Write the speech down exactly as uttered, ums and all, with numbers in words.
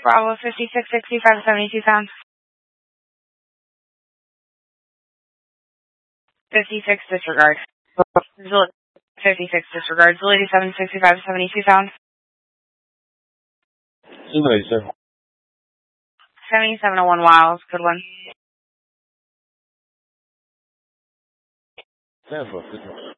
Bravo fifty-six sixty-five seventy-two pounds. fifty-six disregard. Zul- fifty-six disregard. Zul eighty-seven sixty-five seventy-two pounds. Zulu eighty-seven. seventy-seven oh one Wiles. Good one. Ten for fifty.